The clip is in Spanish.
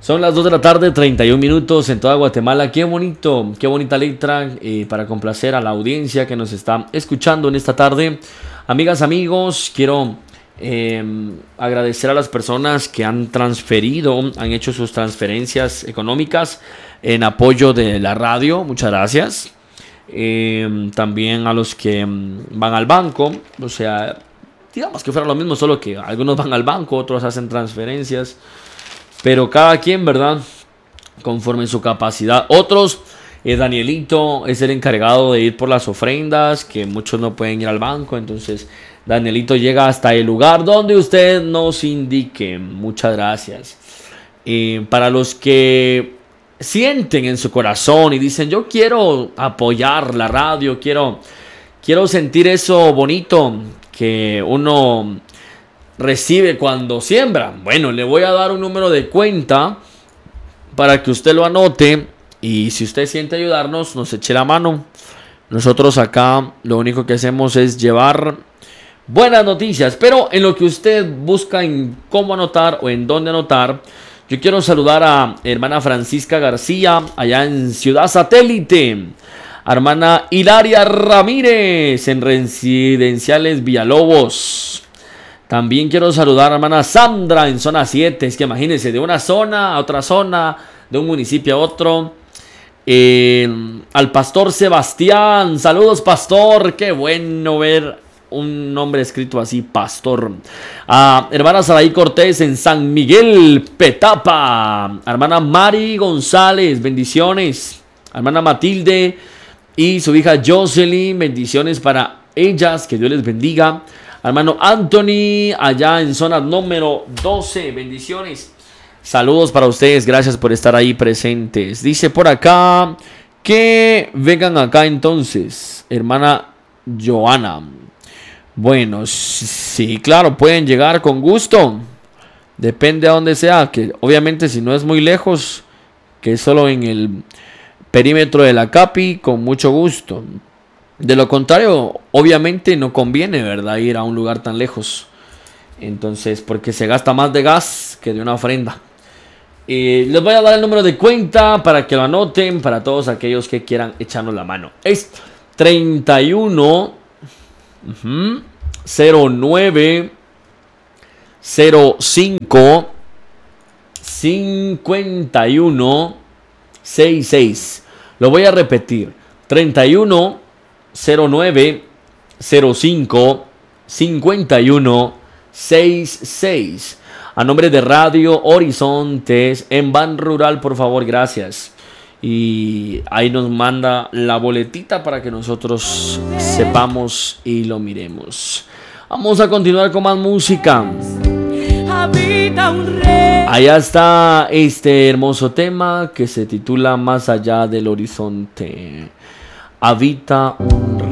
Son las 2 de la tarde, 31 minutos en toda Guatemala. Qué bonito, qué bonita letra para complacer a la audiencia que nos está escuchando en esta tarde. Amigas, amigos, quiero agradecer a las personas que han hecho sus transferencias económicas en apoyo de la radio. Muchas gracias. También a los que van al banco, o sea, digamos que fuera lo mismo, solo que algunos van al banco, otros hacen transferencias. Pero cada quien, ¿verdad? Conforme su capacidad. Otros, Danielito es el encargado de ir por las ofrendas, que muchos no pueden ir al banco. Entonces, Danielito llega hasta el lugar donde usted nos indique. Muchas gracias. Para los que sienten en su corazón y dicen, yo quiero apoyar la radio, quiero sentir eso bonito que uno recibe cuando siembra. Bueno, le voy a dar un número de cuenta para que usted lo anote y si usted siente ayudarnos, nos eche la mano. Nosotros acá lo único que hacemos es llevar buenas noticias, pero en lo que usted busca en cómo anotar o en dónde anotar, yo quiero saludar a hermana Francisca García allá en Ciudad Satélite, a hermana Hilaria Ramírez en Residenciales Villalobos. También quiero saludar a hermana Sandra en zona 7. Es que imagínense, de una zona a otra zona, de un municipio a otro. Al pastor Sebastián. Saludos, pastor. Qué bueno ver un nombre escrito así, pastor. A hermana Saraí Cortés en San Miguel, Petapa. Hermana Mari González, bendiciones. Hermana Matilde y su hija Jocelyn, bendiciones para ellas. Que Dios les bendiga. Hermano Anthony, allá en zona número 12, bendiciones. Saludos para ustedes, gracias por estar ahí presentes. Dice por acá que vengan acá entonces, hermana Joana. Bueno, sí, claro, pueden llegar con gusto. Depende a dónde sea, que obviamente si no es muy lejos, que es solo en el perímetro de la CAPI, con mucho gusto. De lo contrario, obviamente no conviene, ¿verdad? Ir a un lugar tan lejos. Entonces, porque se gasta más de gas que de una ofrenda. Les voy a dar el número de cuenta para que lo anoten para todos aquellos que quieran echarnos la mano. Es 31 09 05 51 66. Lo voy a repetir. 31 09 05 51 66. A nombre de Radio Horizontes en Ban Rural, por favor, gracias. Y ahí nos manda la boletita para que nosotros sepamos y lo miremos. Vamos a continuar con más música. Allá está este hermoso tema que se titula Más allá del horizonte. Habita un